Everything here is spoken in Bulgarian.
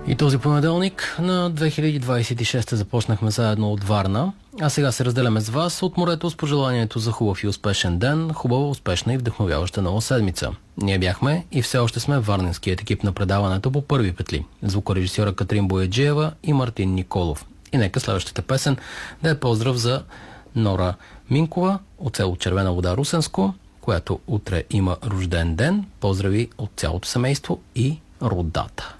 И този понеделник на 2026 започнахме заедно от Варна, а сега се разделяме с вас от морето с пожеланието за хубав и успешен ден, хубава, успешна и вдъхновяваща нова седмица. Ние бяхме и все още сме варненският екип на предаването по първи петли. Звукорежисьора Катрин Бояджиева и Мартин Николов. И нека следващата песен да е поздрав за Нора Минкова от село Червена вода, Русенско, която утре има рожден ден. Поздрави от цялото семейство и родата.